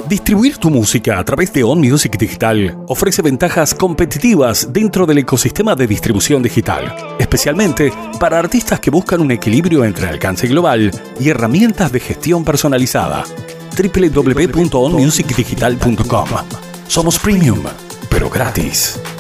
Distribuir tu música a través de On Music Digital ofrece ventajas competitivas dentro del ecosistema de distribución digital, especialmente para artistas que buscan un equilibrio entre alcance global y herramientas de gestión personalizada. www.onmusicdigital.com. Somos premium, pero gratis.